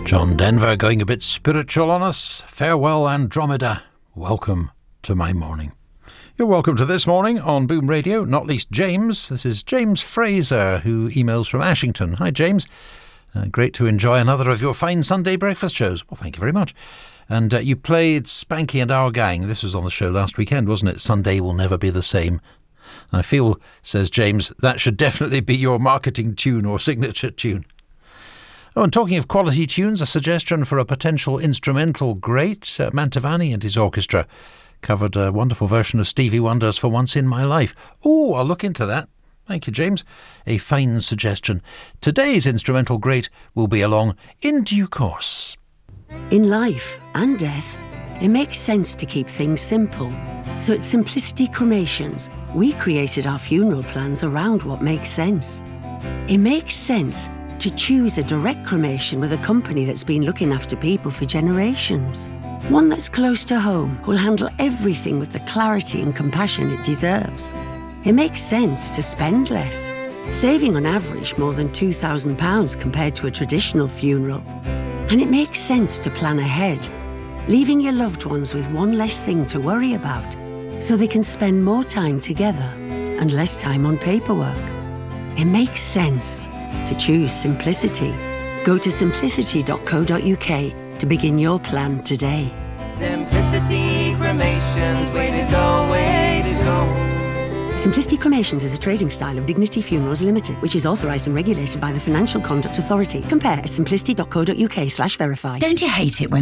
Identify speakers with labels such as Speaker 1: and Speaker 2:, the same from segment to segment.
Speaker 1: John Denver going a bit spiritual on us. Farewell, Andromeda. Welcome to my morning. You're welcome to This Morning on Boom Radio, not least James. This is James Fraser, who emails from Ashington. Hi, James. Great to enjoy another of your fine Sunday breakfast shows. Well, thank you very much. And you played Spanky and Our Gang. This was on the show last weekend, wasn't it? Sunday will never be the same. I feel, says James, that should definitely be your marketing tune or signature tune. Oh, and talking of quality tunes, a suggestion for a potential instrumental great. Mantovani and his orchestra covered a wonderful version of Stevie Wonder's For Once in My Life. Oh, I'll look into that. Thank you, James. A fine suggestion. Today's instrumental great will be along in due course.
Speaker 2: In life and death, it makes sense to keep things simple. So at Simplicity Cremations, we created our funeral plans around what makes sense. It makes sense to choose a direct cremation with a company that's been looking after people for generations. One that's close to home, who'll handle everything with the clarity and compassion it deserves. It makes sense to spend less, saving on average more than £2,000 compared to a traditional funeral. And it makes sense to plan ahead, leaving your loved ones with one less thing to worry about, so they can spend more time together and less time on paperwork. It makes sense to choose simplicity. Go to simplicity.co.uk to begin your plan today.
Speaker 3: Simplicity Cremations, way to go, way to go.
Speaker 2: Simplicity Cremations is a trading style of Dignity Funerals Limited, which is authorised and regulated by the Financial Conduct Authority. Compare at simplicity.co.uk/verify.
Speaker 4: Don't you hate it when...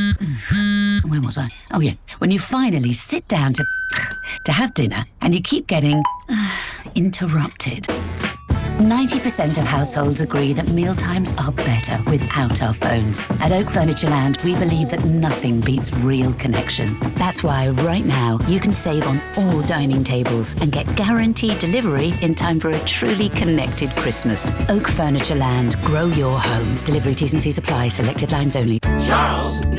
Speaker 4: Where was I? Oh, yeah. When you finally sit down to have dinner and you keep getting interrupted. 90% of households agree that mealtimes are better without our phones. At Oak Furniture Land, we believe that nothing beats real connection. That's why right now you can save on all dining tables and get guaranteed delivery in time for a truly connected Christmas. Oak Furniture Land, grow your home. Delivery T's and C's apply, selected lines only.
Speaker 3: Charles!